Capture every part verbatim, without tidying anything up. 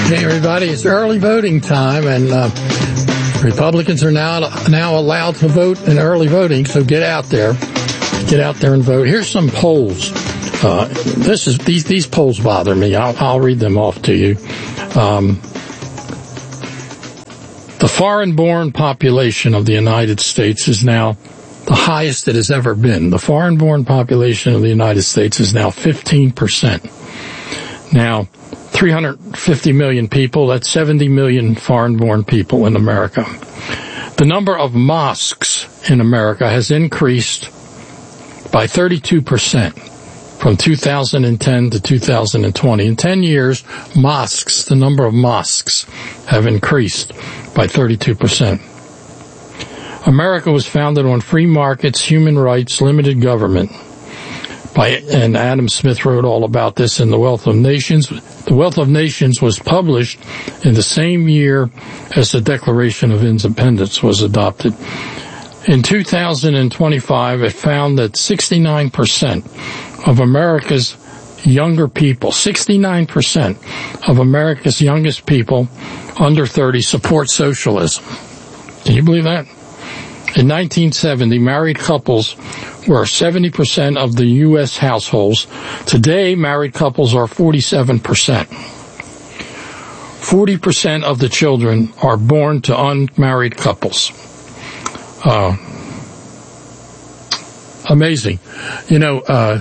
Hey everybody, it's early voting time, and uh, Republicans are now now allowed to vote in early voting, so get out there. Get out there and vote. Here's some polls. Uh, this is these these polls bother me. I'll, I'll read them off to you. Um, the foreign-born population of the United States is now the highest it has ever been. The foreign-born population of the United States is now fifteen percent. Now, three hundred fifty million people, that's seventy million foreign-born people in America. The number of mosques in America has increased by thirty-two percent from two thousand ten to two thousand twenty. In ten years, mosques, the number of mosques have increased by thirty-two percent. America was founded on free markets, human rights, limited government. By, and Adam Smith wrote all about this in The Wealth of Nations. The Wealth of Nations was published in the same year as the Declaration of Independence was adopted. In two thousand twenty-five, it found that sixty-nine percent of America's younger people, sixty-nine percent of America's youngest people under thirty support socialism. Can you believe that? In nineteen seventy, married couples were seventy percent of the U S households. Today, married couples are forty-seven percent. forty percent of the children are born to unmarried couples. Uh, amazing. You know, uh,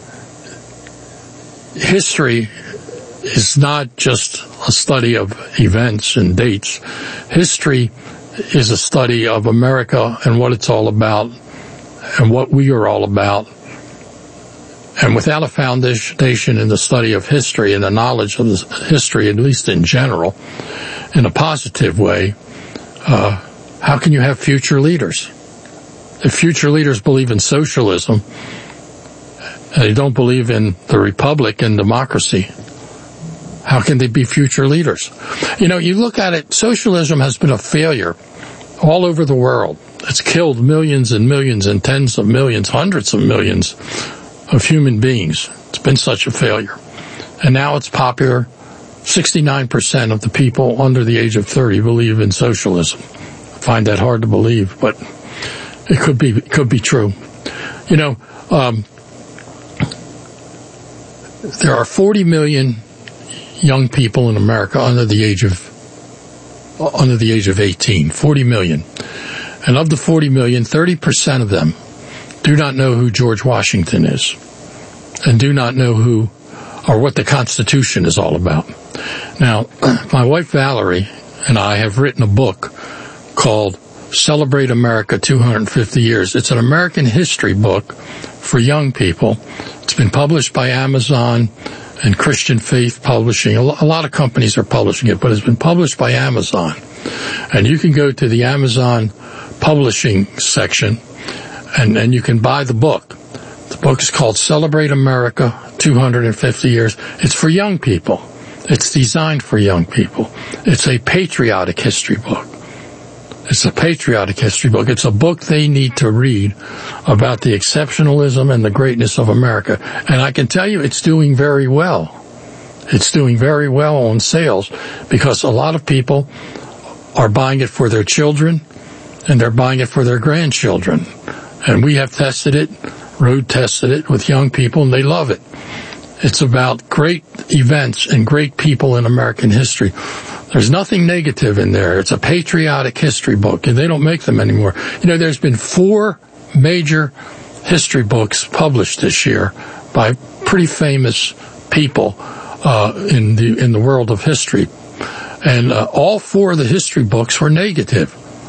history is not just a study of events and dates. History is a study of America and what it's all about and what we are all about. And without a foundation in the study of history and the knowledge of the history, at least in general, in a positive way, uh, how can you have future leaders? If future leaders believe in socialism, and they don't believe in the republic and democracy, how can they be future leaders? You know, you look at it, socialism has been a failure all over the world. It's killed millions and millions and tens of millions, hundreds of millions of human beings. It's been such a failure. And now it's popular. sixty-nine percent of the people under the age of thirty believe in socialism. I find that hard to believe, but it could be, it could be true. You know, um, there are forty million young people in America under the age of under the age of eighteen, forty million. And of the forty million, thirty percent of them do not know who George Washington is and do not know who or what the Constitution is all about. Now, my wife Valerie and I have written a book called Celebrate America two hundred fifty years. It's an American history book for young people. It's been published by Amazon and Christian Faith Publishing. A lot of companies are publishing it, but it's been published by Amazon. And you can go to the Amazon publishing section and, and you can buy the book. The book is called Celebrate America two hundred fifty years. It's for young people. It's designed for young people. It's a patriotic history book. It's a patriotic history book. It's a book they need to read about the exceptionalism and the greatness of America. And I can tell you it's doing very well. It's doing very well on sales because a lot of people are buying it for their children and they're buying it for their grandchildren. And we have tested it, road tested it with young people, and they love it. It's about great events and great people in American history. There's nothing negative in there. It's a patriotic history book, and they don't make them anymore. You know, there's been four major history books published this year by pretty famous people uh, in the in the world of history, and uh, all four of the history books were negative.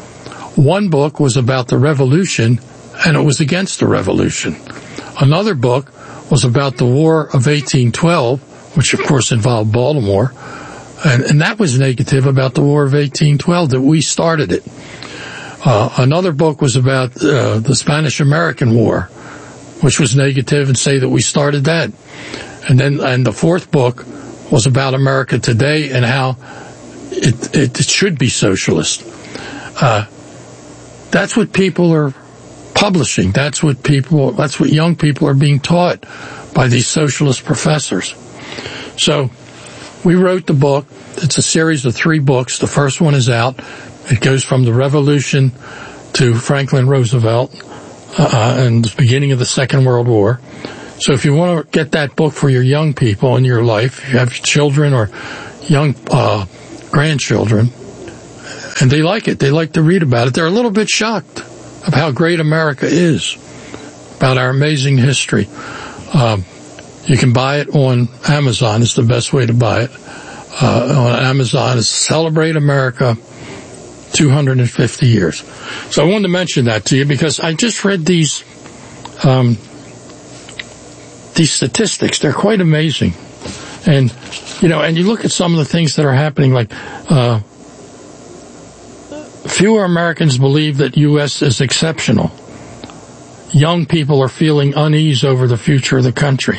One book was about the revolution, and it was against the revolution. Another book was about the War of eighteen twelve, which of course involved Baltimore. And, and that was negative about the War of eighteen twelve, that we started it. Uh, another book was about uh, the Spanish-American War, which was negative and say that we started that. And then, and the fourth book was about America today and how it, it, it should be socialist. Uh, that's what people are publishing. That's what people, that's what young people are being taught by these socialist professors. So, we wrote the book. It's a series of three books. The first one is out. It goes from the Revolution to Franklin Roosevelt uh, and the beginning of the Second World War. So if you want to get that book for your young people in your life, if you have children or young uh, grandchildren, and they like it, they like to read about it, they're a little bit shocked of how great America is, about our amazing history. Um, you can buy it on Amazon. It's the best way to buy it. Uh, on Amazon, it's Celebrate America two hundred fifty years. So I wanted to mention that to you because I just read these, um, these statistics. They're quite amazing. And, you know, and you look at some of the things that are happening, like, uh, fewer Americans believe that U S is exceptional. Young people are feeling unease over the future of the country.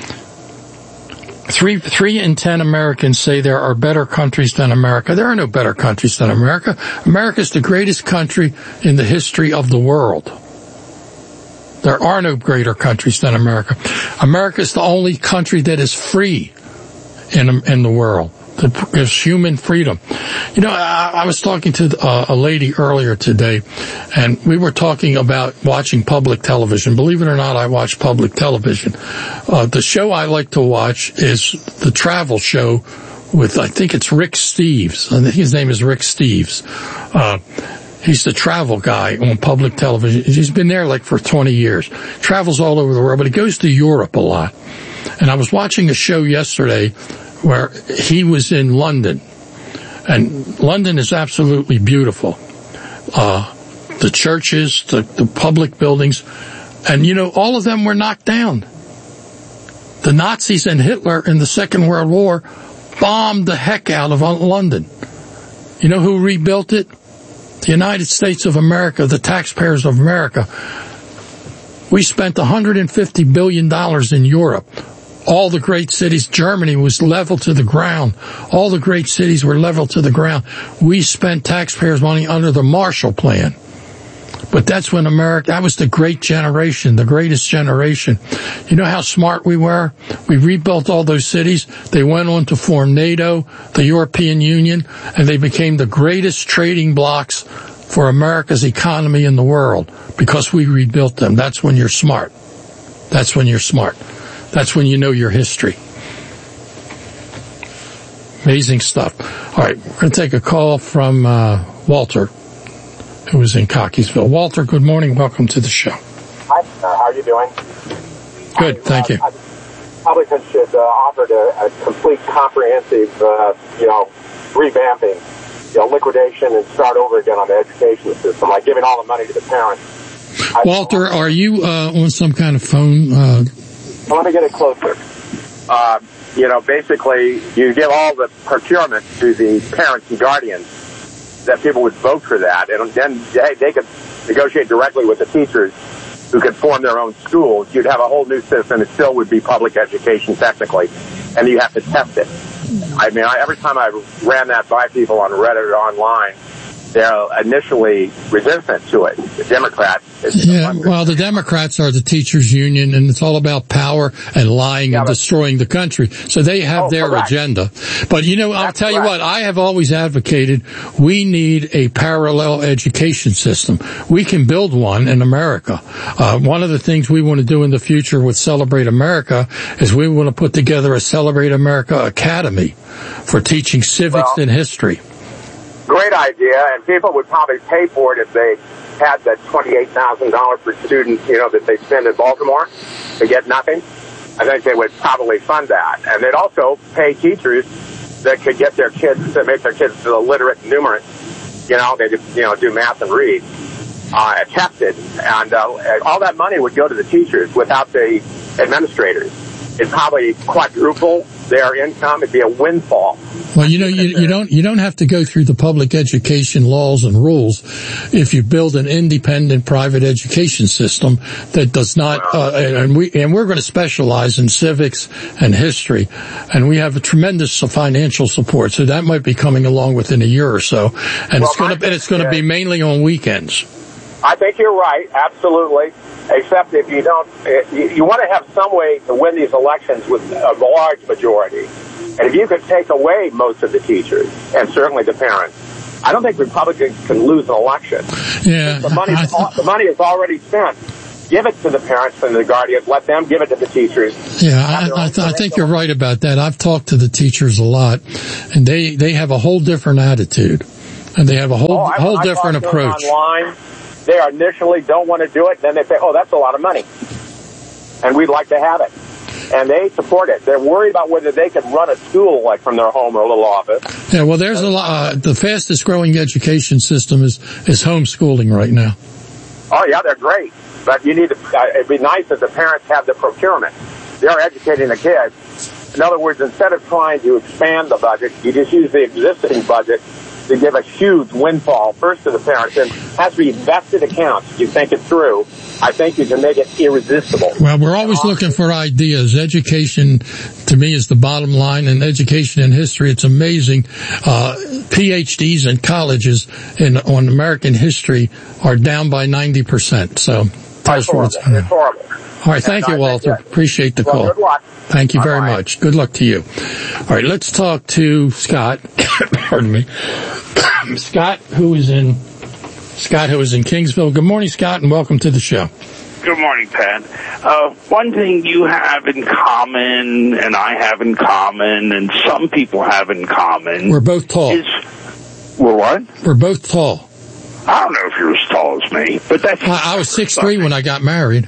Three, three in ten Americans say there are better countries than America. There are no better countries than America. America is the greatest country in the history of the world. There are no greater countries than America. America is the only country that is free in, in the world. That gives human freedom. You know, I, I was talking to uh, a lady earlier today, and we were talking about watching public television. Believe it or not, I watch public television. Uh, the show I like to watch is the travel show with, I think it's Rick Steves. I think his name is Rick Steves. Uh, he's the travel guy on public television. He's been there like for twenty years. Travels all over the world, but he goes to Europe a lot. And I was watching a show yesterday where he was in London. And London is absolutely beautiful. Uh, the churches, the, the public buildings, and you know, all of them were knocked down. The Nazis and Hitler in the Second World War bombed the heck out of London. You know who rebuilt it? The United States of America, the taxpayers of America. We spent one hundred fifty billion dollars in Europe. All the great cities, Germany was level to the ground. All the great cities were level to the ground. We spent taxpayers' money under the Marshall Plan. But that's when America, that was the great generation, the greatest generation. You know how smart we were? We rebuilt all those cities. They went on to form NATO, the European Union, and they became the greatest trading blocs for America's economy in the world because we rebuilt them. That's when you're smart. That's when you're smart. That's when you know your history. Amazing stuff. All right, we're going to take a call from uh, Walter, who is in Cockeysville. Walter, good morning. Welcome to the show. Hi, sir. How are you doing? Good, I, thank uh, you. I, Republicans should uh, offer a, a complete, comprehensive, uh, you know, revamping, you know, liquidation and start over again on the education system, like giving all the money to the parents. Walter, I, are you uh, on some kind of phone? Uh, Let me get it closer. Uh, you know, basically, you give all the procurement to the parents and guardians, that people would vote for that, and then they, they could negotiate directly with the teachers who could form their own schools. You'd have a whole new system. It still would be public education technically, and you have to test it. I mean, I, every time I ran that by people on Reddit or online, they're initially resistant to it. The Democrats. Yeah, well, the Democrats are the teachers' union, and it's all about power and lying yeah, and destroying the country. So they have oh, their correct. agenda. But, you know, That's I'll tell correct. you what, I have always advocated we need a parallel education system. We can build one in America. Uh, one of the things we want to do in the future with Celebrate America is we want to put together a Celebrate America Academy for teaching civics well, and history. Great idea, and people would probably pay for it if they had that twenty-eight thousand dollars per student, you know, that they spend in Baltimore to get nothing. I think they would probably fund that. And they'd also pay teachers that could get their kids, to make their kids illiterate and numerate. You know, they could, you know, do math and read, uh, tested. And uh, all that money would go to the teachers without the administrators. It'd probably quadruple their income. It'd be a windfall. Well, you know, you, you don't you don't have to go through the public education laws and rules if you build an independent private education system that does not. Uh, and we and we're going to specialize in civics and history, and we have a tremendous financial support. So that might be coming along within a year or so, and well, it's going to and it's going to be mainly on weekends. I think you're right, absolutely. Except if you don't, you, you want to have some way to win these elections with a large majority. And if you could take away most of the teachers, and certainly the parents, I don't think Republicans can lose an election. Yeah, the money, I, the money is already spent. Give it to the parents and the guardians. Let them give it to the teachers. Yeah, I, I, th- I think you're right about that. I've talked to the teachers a lot, and they, they have a whole different attitude, and they have a whole oh, I, whole I different approach. Online, they initially don't want to do it. Then they say, "Oh, that's a lot of money, and we'd like to have it." And they support it. They're worried about whether they can run a school like from their home or a little office. Yeah, well, there's a lot. Uh, the fastest growing education system is is homeschooling right now. Oh yeah, they're great. But you need to, uh, it'd be nice if the parents have the procurement. They're educating the kids. In other words, instead of trying to expand the budget, you just use the existing budget to give a huge windfall first to the parents. And it has to be vested accounts. You think it through. I think you can make it irresistible. Well, we're always looking for ideas. Education, to me, is the bottom line, and education in history, it's amazing. Uh, P H Ds in colleges in, on American history are down by ninety percent. So that's where it's coming. It's horrible. All right, thank you, Walter. Appreciate the well, call. Good luck. Thank you very Bye-bye. much. Good luck to you. All right, let's talk to Scott. Pardon me. Scott, who is in Scott, who is in Kingsville. Good morning, Scott, and welcome to the show. Good morning, Pat. Uh, one thing you have in common, and I have in common, and some people have in common. We're both tall. Is, we're what? We're both tall. I don't know if you're as tall as me, but that's... I, I was six three when I got married.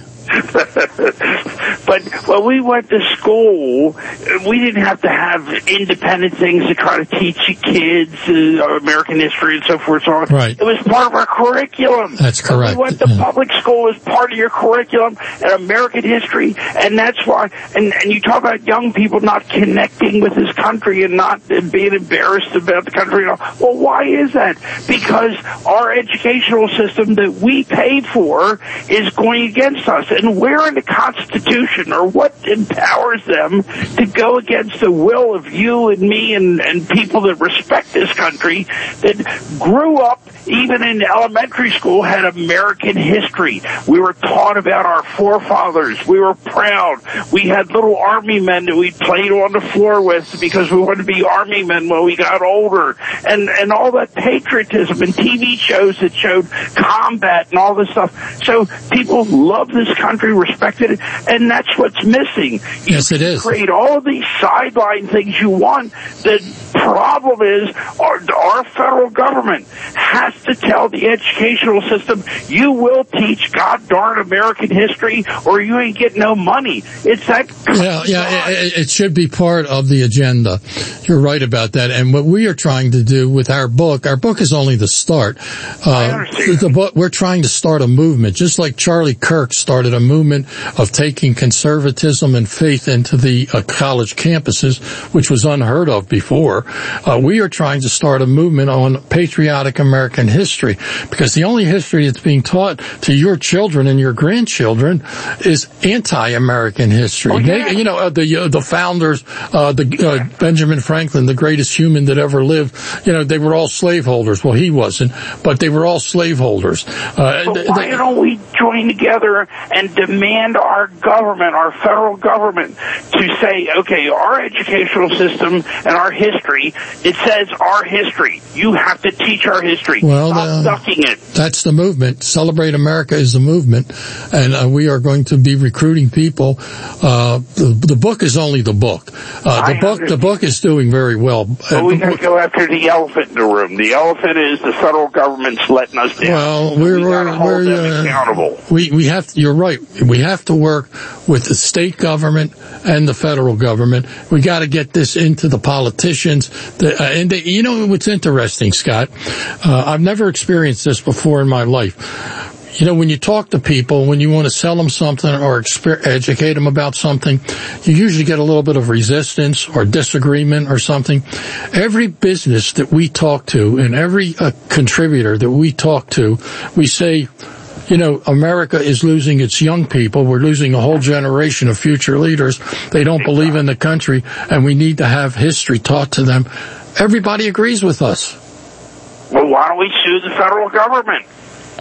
But when we went to school, we didn't have to have independent things to try to teach the kids uh, American history and so forth. So on. Right. It was part of our curriculum. That's correct. When we went to Yeah. public school as part of your curriculum and American history, and that's why. And, and you talk about young people not connecting with this country and not being embarrassed about the country. And all. Well, why is that? Because our educational system that we paid for is going against us. And where in the Constitution or what empowers them to go against the will of you and me and, and people that respect this country, that grew up even in elementary school, had American history. We were taught about our forefathers. We were proud. We had little army men that we played on the floor with because we wanted to be army men when we got older. And, and all that patriotism and T V shows that showed combat and all this stuff. So people love this country, respected it, and that's what's missing. You Yes, it is. create all of these sideline things you want. The problem is our, our federal government has to tell the educational system, you will teach god darn American history or you ain't getting no money. It's that. Yeah, yeah, it, it should be part of the agenda. You're right about that. And what we are trying to do with our book, our book is only the start. Uh, the book, we're trying to start a movement, just like Charlie Kirk started a movement of taking conservatism and faith into the uh, college campuses, which was unheard of before. Uh, we are trying to start a movement on patriotic American history, because the only history that's being taught to your children and your grandchildren is anti-American history. Oh, yeah. They, you know, uh, the uh, the founders, uh, the uh, Benjamin Franklin, the greatest human that ever lived. You know, they were all slaveholders. Well, he wasn't, but they were all slaveholders. Uh, But why they, don't we join together and demand our government, our federal government, to say, okay, our educational system and our history, it says our history. You have to teach our history. Well, Stop uh, ducking it. That's the movement. Celebrate America is the movement, and uh, we are going to be recruiting people. Uh, the, the book is only the book. Uh, the I book, the understand. book is doing very well. But we got to go after the elephant in the room. The elephant is the federal government's letting us down. Well, we're, we we're, gotta hold we're them uh, accountable. We, we have, you're right. We have to work with the state government and the federal government. We got to get this into the politicians. The, uh, and they, you know what's interesting, Scott? Uh, I've never experienced this before in my life. You know, when you talk to people, when you want to sell them something or exper- educate them about something, you usually get a little bit of resistance or disagreement or something. Every business that we talk to and every uh, contributor that we talk to, we say, you know, America is losing its young people. We're losing a whole generation of future leaders. They don't believe in the country, and we need to have history taught to them. Everybody agrees with us. Well, why don't we sue the federal government?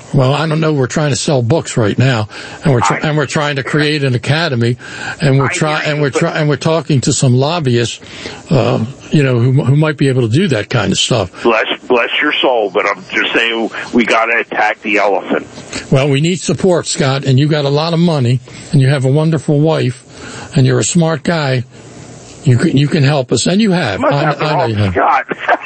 Well, I don't know. We're trying to sell books right now, and we're try- and we're trying to create an academy, and we're trying and we're trying and we're talking to some lobbyists, uh, you know, who who might be able to do that kind of stuff. Bless bless your soul, but I'm just saying we got to attack the elephant. Well, we need support, Scott, and you got a lot of money, and you have a wonderful wife, and you're a smart guy. You can you can help us, and you have. Must I, have I know you have. Scott.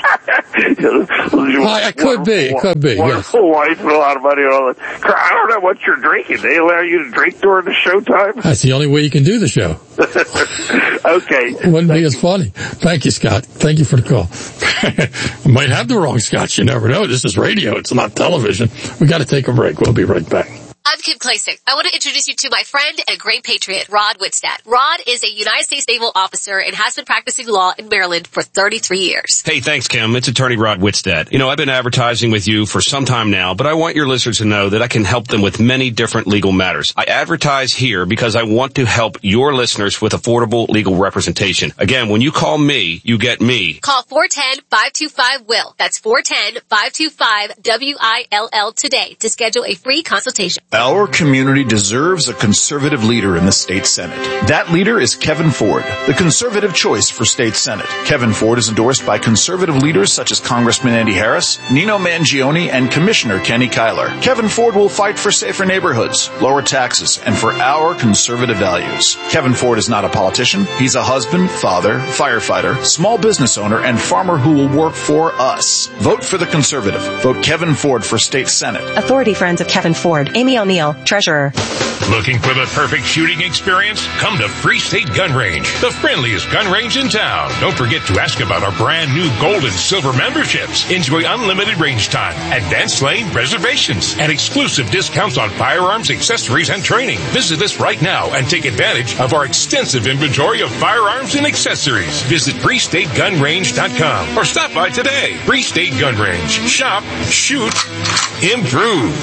Well, it could be. It could be. Wonderful Yes. wife and a lot of money and all that. I don't know what you're drinking. They allow you to drink during the showtime? That's the only way you can do the show. Okay. It wouldn't be as funny. Thank you, Scott. Thank you for the call. We might have the wrong Scott. You never know. This is radio. It's not television. We got to take a break. We'll be right back. I'm Kim Klasick. I want to introduce you to my friend and great patriot, Rod Whitstadt. Rod is a United States naval officer and has been practicing law in Maryland for thirty-three years. Hey, thanks, Kim. It's attorney Rod Whitstadt. You know, I've been advertising with you for some time now, but I want your listeners to know that I can help them with many different legal matters. I advertise here because I want to help your listeners with affordable legal representation. Again, when you call me, you get me. Call four one zero, five two five, W I L L. That's four one zero, five two five, W I L L today to schedule a free consultation. Our community deserves a conservative leader in the state Senate. That leader is Kevin Ford, the conservative choice for state Senate. Kevin Ford is endorsed by conservative leaders such as Congressman Andy Harris, Nino Mangione, and Commissioner Kenny Kyler. Kevin Ford will fight for safer neighborhoods, lower taxes, and for our conservative values. Kevin Ford is not a politician. He's a husband, father, firefighter, small business owner, and farmer who will work for us. Vote for the conservative. Vote Kevin Ford for state Senate. Authority Friends of Kevin Ford. Amy O'Neill, Treasurer. Looking for the perfect shooting experience? Come to Free State Gun Range, the friendliest gun range in town. Don't forget to ask about our brand new gold and silver memberships. Enjoy unlimited range time, advanced lane reservations, and exclusive discounts on firearms, accessories, and training. Visit us right now and take advantage of our extensive inventory of firearms and accessories. Visit free state gun range dot com or stop by today. Free State Gun Range. Shop, shoot, improve.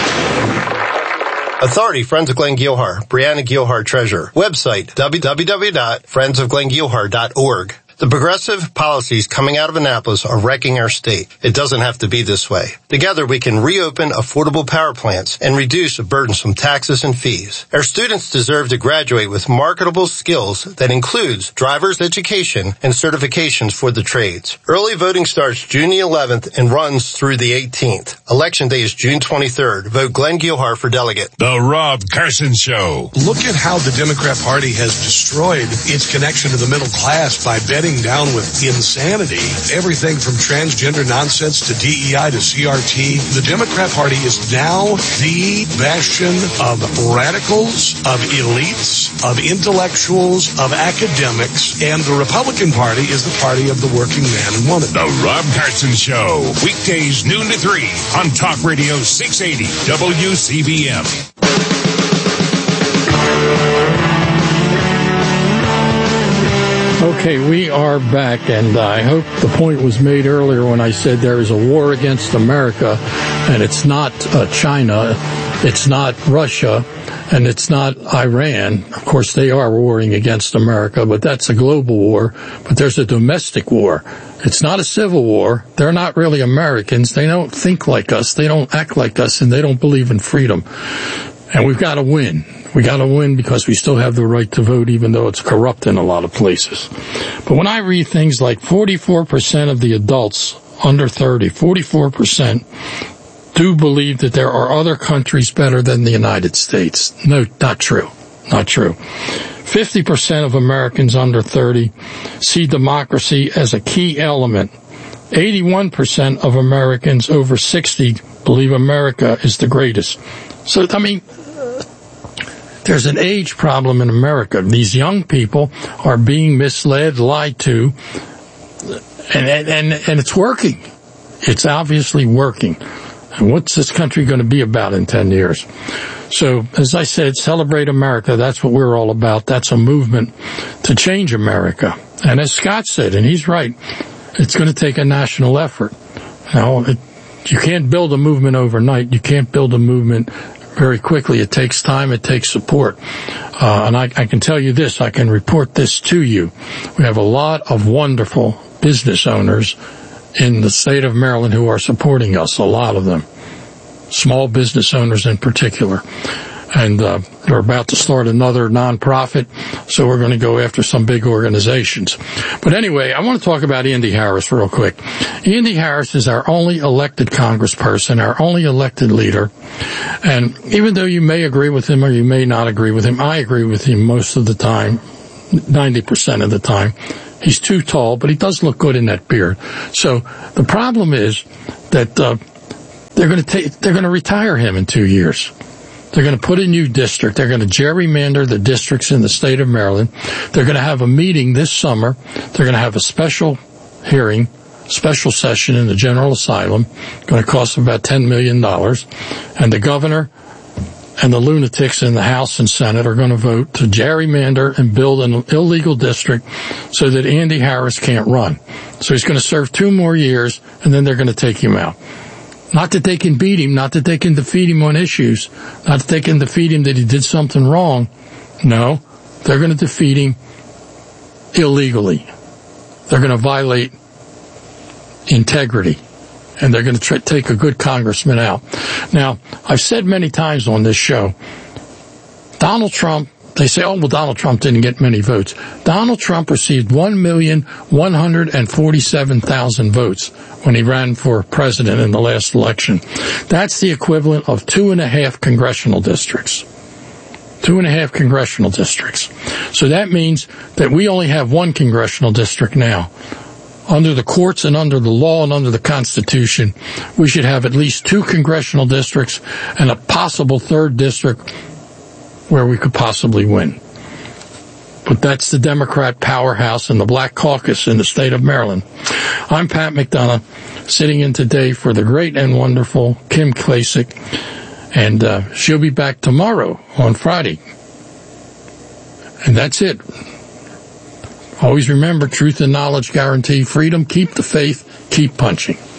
Authority, Friends of Glenn Gilhar, Brianna Gilhar, Treasurer. Website, w w w dot friends of glenn gilhar dot org. The progressive policies coming out of Annapolis are wrecking our state. It doesn't have to be this way. Together we can reopen affordable power plants and reduce burdensome taxes and fees. Our students deserve to graduate with marketable skills that includes driver's education and certifications for the trades. Early voting starts June the eleventh and runs through the eighteenth. Election day is June twenty-third. Vote Glenn Gilhar for delegate. The Rob Carson Show. Look at how the Democrat Party has destroyed its connection to the middle class by betting down with insanity. Everything from transgender nonsense to D E I to C R T. The Democrat Party is now the bastion of radicals, of elites, of intellectuals, of academics, and the Republican Party is the party of the working man and woman. The Rob Carson Show. Weekdays noon to three on Talk Radio six eighty W C B M. Okay, we are back, and I hope the point was made earlier when I said there is a war against America, and it's not uh, China, it's not Russia, and it's not Iran. Of course, they are warring against America, but that's a global war. But there's a domestic war. It's not a civil war. They're not really Americans. They don't think like us. They don't act like us, and they don't believe in freedom. And we've got to win. We got to win because we still have the right to vote, even though it's corrupt in a lot of places. But when I read things like forty-four percent of the adults under thirty, forty-four percent do believe that there are other countries better than the United States. No, not true. Not true. fifty percent of Americans under thirty see democracy as a key element. eighty-one percent of Americans over sixty believe America is the greatest. So, I mean, there's an age problem in America. These young people are being misled, lied to, and, and, and it's working. It's obviously working. And what's this country going to be about in ten years? So, as I said, celebrate America. That's what we're all about. That's a movement to change America. And as Scott said, and he's right, it's going to take a national effort. Now, it, you can't build a movement overnight. You can't build a movement very quickly. It takes time. It takes support. Uh, and I, I can tell you this. I can report this to you. We have a lot of wonderful business owners in the state of Maryland who are supporting us, a lot of them. small business owners in particular. And uh, they're about to start another nonprofit, so we're going to go after some big organizations. But anyway, I want to talk about Andy Harris real quick. Andy Harris is our only elected congressperson, our only elected leader. And even though you may agree with him or you may not agree with him, I agree with him most of the time, ninety percent of the time. He's too tall, but he does look good in that beard. So the problem is that uh, they're going to take, they're going to retire him in two years. They're going to put a new district. They're going to gerrymander the districts in the state of Maryland. They're going to have a meeting this summer. They're going to have a special hearing, special session in the General Asylum. Going to cost about ten million dollars. And the governor and the lunatics in the House and Senate are going to vote to gerrymander and build an illegal district so that Andy Harris can't run. So he's going to serve two more years, and then they're going to take him out. Not that they can beat him, not that they can defeat him on issues, not that they can defeat him that he did something wrong. No, they're going to defeat him illegally. They're going to violate integrity, and they're going to try, take a good congressman out. Now, I've said many times on this show, Donald Trump, they say, oh, well, Donald Trump didn't get many votes. Donald Trump received one million one hundred forty-seven thousand votes when he ran for president in the last election. That's the equivalent of two and a half congressional districts. Two and a half congressional districts. So that means that we only have one congressional district now. Under the courts and under the law and under the Constitution, we should have at least two congressional districts and a possible third district where we could possibly win. But that's the Democrat powerhouse and the Black Caucus in the state of Maryland. I'm Pat McDonough, sitting in today for the great and wonderful Kim Klacik, and uh, she'll be back tomorrow on Friday. And that's it. Always remember, truth and knowledge guarantee freedom. Keep the faith. Keep punching.